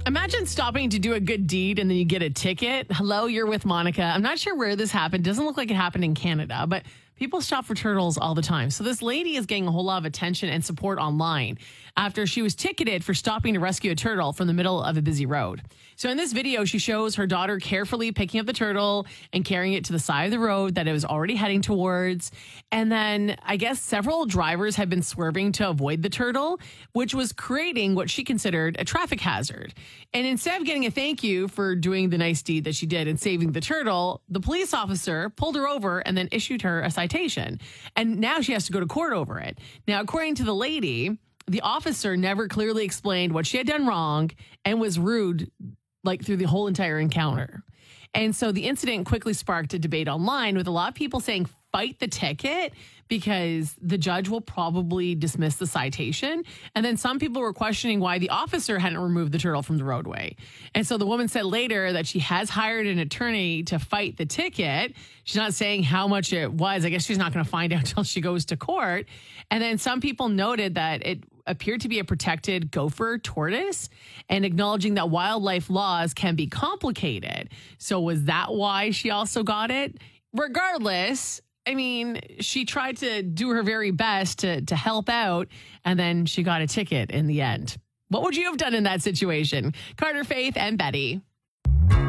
Imagine stopping to do a good deed and then you get a ticket. Hello, you're with Monica. I'm not sure where this happened. Doesn't look like it happened in Canada, but people stop for turtles all the time. So this lady is getting a whole lot of attention and support online after she was ticketed for stopping to rescue a turtle from the middle of a busy road. So in this video, she shows her daughter carefully picking up the turtle and carrying it to the side of the road that it was already heading towards. And then I guess several drivers had been swerving to avoid the turtle, which was creating what she considered a traffic hazard. And instead of getting a thank you for doing the nice deed that she did and saving the turtle, the police officer pulled her over and then issued her a citation. And now she has to go to court over it. Now, according to the lady, the officer never clearly explained what she had done wrong and was rude like through the whole entire encounter. And so the incident quickly sparked a debate online with a lot of people saying fight the ticket because the judge will probably dismiss the citation. And then some people were questioning why the officer hadn't removed the turtle from the roadway. And so the woman said later that she has hired an attorney to fight the ticket. She's not saying how much it was. I guess she's not going to find out until she goes to court. And then some people noted that it appeared to be a protected gopher tortoise and acknowledging that wildlife laws can be complicated. So was that why she also got it? Regardless, I mean, she tried to do her very best to help out, and then she got a ticket in the end. What would you have done in that situation? Carter, Faith, and Betty.